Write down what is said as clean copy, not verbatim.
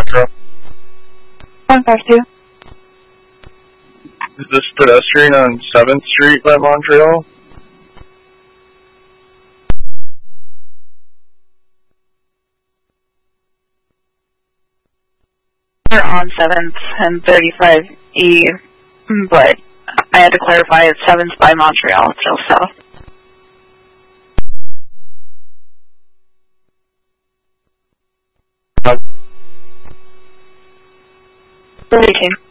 Metro. 152. Is this pedestrian on 7th Street by Montreal? We're on 7th and 35E, but I had to clarify it's 7th by Montreal, still south. 18.